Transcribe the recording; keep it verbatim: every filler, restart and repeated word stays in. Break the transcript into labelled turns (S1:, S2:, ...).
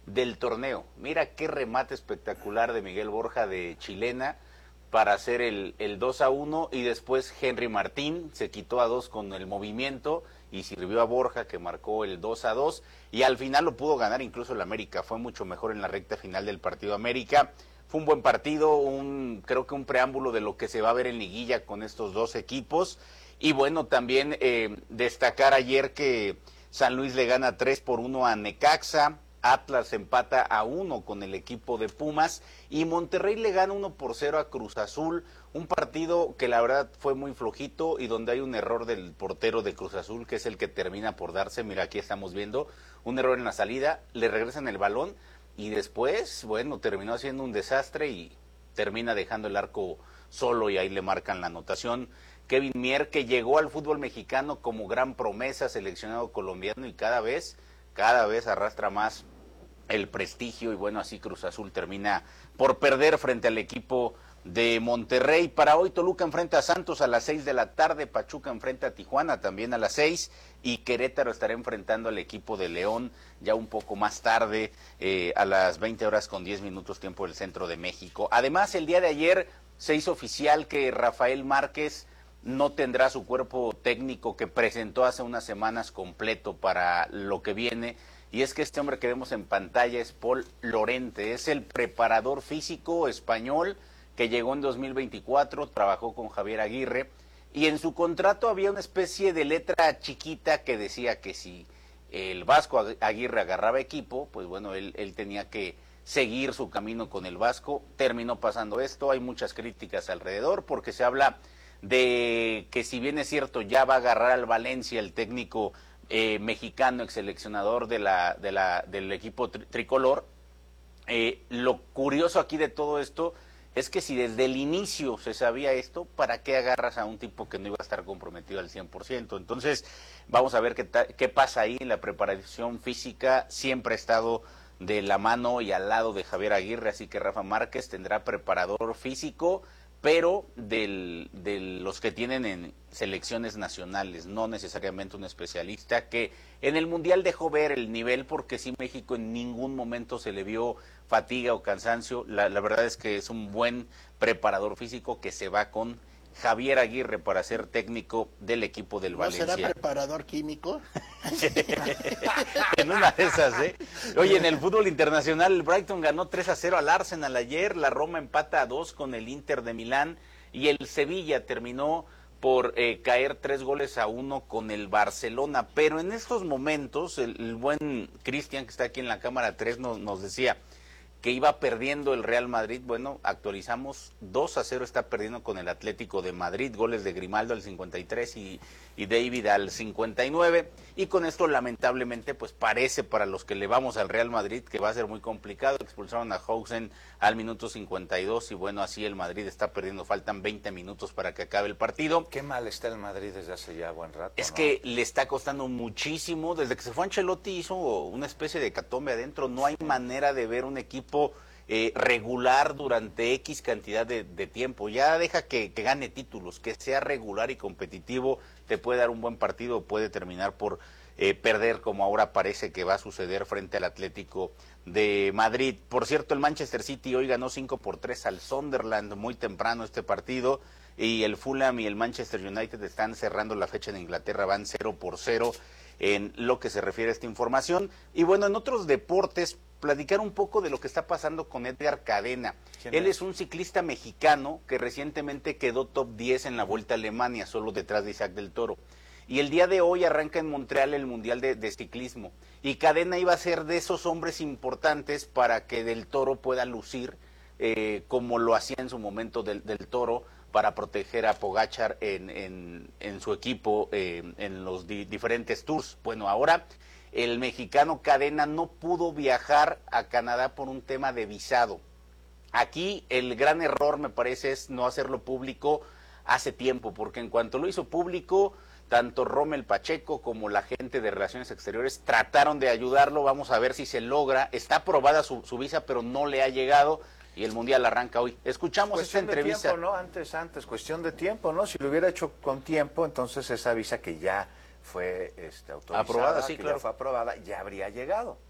S1: del torneo. Mira qué remate espectacular de Miguel Borja de chilena para hacer el, el dos a uno, y después Henry Martín se quitó a dos con el movimiento y sirvió a Borja, que marcó el dos a dos, y al final lo pudo ganar incluso el América. Fue mucho mejor en la recta final del partido América. Fue un buen partido, un creo que un preámbulo de lo que se va a ver en liguilla con estos dos equipos. Y bueno, también eh, destacar ayer que San Luis le gana tres por uno a Necaxa, Atlas empata a uno con el equipo de Pumas, y Monterrey le gana uno por cero a Cruz Azul, un partido que la verdad fue muy flojito y donde hay un error del portero de Cruz Azul, que es el que termina por darse. Mira, aquí estamos viendo un error en la salida, le regresan el balón y después, bueno, terminó haciendo un desastre y termina dejando el arco solo, y ahí le marcan la anotación. Kevin Mier, que llegó al fútbol mexicano como gran promesa, seleccionado colombiano, y cada vez, cada vez arrastra más el prestigio, y bueno, así Cruz Azul termina por perder frente al equipo de Monterrey. Para hoy Toluca enfrenta a Santos a las seis de la tarde, Pachuca enfrenta a Tijuana también a las seis, y Querétaro estará enfrentando al equipo de León ya un poco más tarde, eh, a las veinte horas con diez minutos tiempo del centro de México. Además, el día de ayer se hizo oficial que Rafael Márquez no tendrá su cuerpo técnico que presentó hace unas semanas completo para lo que viene, y es que este hombre que vemos en pantalla es Paul Lorente, es el preparador físico español que llegó en dos mil veinticuatro, trabajó con Javier Aguirre, y en su contrato había una especie de letra chiquita que decía que si el Vasco Aguirre agarraba equipo, pues bueno, él, él tenía que seguir su camino con el Vasco. Terminó pasando esto, hay muchas críticas alrededor, porque se habla de que, si bien es cierto, ya va a agarrar al Valencia el técnico eh, mexicano, ex seleccionador de la, de la, del equipo tri tricolor, eh, lo curioso aquí de todo esto es que si desde el inicio se sabía esto, ¿para qué agarras a un tipo que no iba a estar comprometido al cien por ciento? Entonces, vamos a ver qué, qué pasa ahí. La preparación física siempre ha estado de la mano y al lado de Javier Aguirre, así que Rafa Márquez tendrá preparador físico, pero del, de los que tienen en selecciones nacionales, no necesariamente un especialista, que en el Mundial dejó ver el nivel, porque sí, México en ningún momento se le vio fatiga o cansancio. La, la verdad es que es un buen preparador físico que se va con Javier Aguirre para ser técnico del equipo del
S2: ¿No
S1: Valencia.
S2: será preparador químico?
S1: En una de esas, ¿eh? Oye, en el fútbol internacional, el Brighton ganó tres a cero al Arsenal ayer, la Roma empata a dos con el Inter de Milán, y el Sevilla terminó por eh, caer tres goles a uno con el Barcelona. Pero en estos momentos, el, el buen Cristian, que está aquí en la cámara tres, nos, nos decía que iba perdiendo el Real Madrid. Bueno, actualizamos, dos a cero está perdiendo con el Atlético de Madrid, goles de Grimaldo al cincuenta y tres y, y David al cincuenta y nueve, y con esto lamentablemente pues parece, para los que le vamos al Real Madrid, que va a ser muy complicado. Expulsaron a Hausen al minuto cincuenta y dos, y bueno, así el Madrid está perdiendo, faltan veinte minutos para que acabe el partido.
S3: Qué mal está el Madrid desde hace ya buen rato,
S1: Es
S3: ¿no?
S1: que le está costando muchísimo, desde que se fue Ancelotti hizo una especie de hecatombe adentro, no hay manera de ver un equipo Eh, regular durante X cantidad de, de tiempo. Ya deja que, que gane títulos, que sea regular y competitivo, te puede dar un buen partido, puede terminar por eh, perder, como ahora parece que va a suceder frente al Atlético de Madrid. Por cierto, el Manchester City hoy ganó cinco por tres al Sunderland, muy temprano este partido, y el Fulham y el Manchester United están cerrando la fecha en Inglaterra, van cero por cero en lo que se refiere a esta información. Y bueno, en otros deportes, platicar un poco de lo que está pasando con Edgar Cadena. Él es? es un ciclista mexicano que recientemente quedó top diez en la Vuelta a Alemania, solo detrás de Isaac del Toro. Y el día de hoy arranca en Montreal el Mundial de, de Ciclismo. Y Cadena iba a ser de esos hombres importantes para que Del Toro pueda lucir eh, como lo hacía en su momento del, del Toro, para proteger a Pogačar en, en, en su equipo eh, en los di diferentes tours. Bueno, ahora el mexicano Cadena no pudo viajar a Canadá por un tema de visado. Aquí el gran error, me parece, es no hacerlo público hace tiempo, porque en cuanto lo hizo público, tanto Rommel Pacheco como la gente de Relaciones Exteriores trataron de ayudarlo. Vamos a ver si se logra. Está aprobada su, su visa, pero no le ha llegado, y el Mundial arranca hoy. Escuchamos
S3: cuestión
S1: esta entrevista.
S3: De tiempo, ¿no? Antes, antes, cuestión de tiempo, ¿no? Si lo hubiera hecho con tiempo, entonces esa visa que ya fue este, autorizada,
S1: aprobada, sí,
S3: que
S1: claro,
S3: ya fue aprobada, ya habría llegado.